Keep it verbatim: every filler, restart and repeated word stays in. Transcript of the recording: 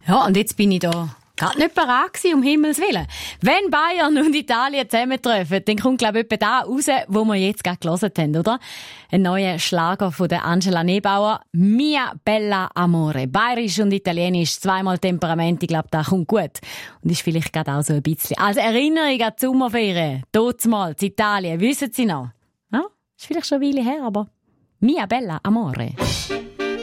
Ja, und jetzt bin ich da gerade nicht bereit gewesen, um Himmels Willen. Wenn Bayern und Italien zusammentreffen, dann kommt, glaube ich, etwa da raus, wo wir jetzt gerade gehört haben, oder? Ein neuer Schlager von der Angela Nebauer. Mia bella amore. Bayerisch und Italienisch, zweimal Temperament, ich glaube, das kommt gut. Und ist vielleicht gerade auch so ein bisschen als Erinnerung an die Sommerferien. Dortmals, Italien, wissen Sie noch? Ja, ist vielleicht schon eine Weile her, aber Mia bella amore.